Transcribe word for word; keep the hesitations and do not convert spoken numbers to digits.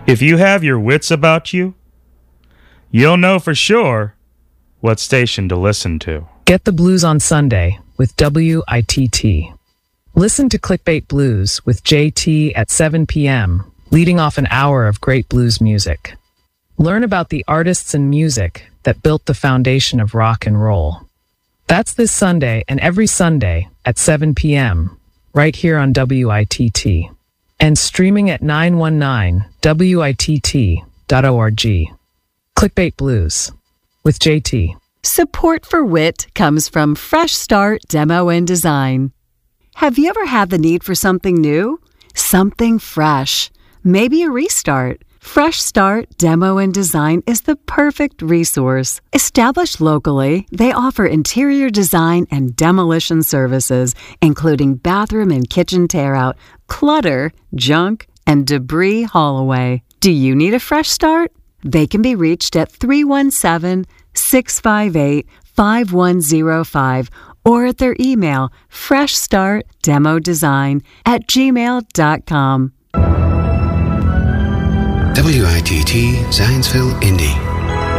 If you have your wits about you, you'll know for sure what station to listen to. Get the blues on Sunday with W I T T. Listen to Clickbait Blues with J T at seven p.m., leading off an hour of great blues music. Learn about the artists and music that built the foundation of rock and roll. That's this Sunday and every Sunday at seven p.m., right here on W I T T. And streaming at nine one nine W I T T dot org. Clickbait Blues with J T. Support for Wit comes from Fresh Start Demo and Design. Have you ever had the need for something new? Something fresh? Maybe a restart? Fresh Start Demo and Design is the perfect resource. Established locally, they offer interior design and demolition services, including bathroom and kitchen tear-out, clutter, junk, and debris haul away. Do you need a fresh start? They can be reached at three one seven, six five eight, five one zero five or at their email freshstartdemodesign at gmail dot com. W I T T Zanesville, Indy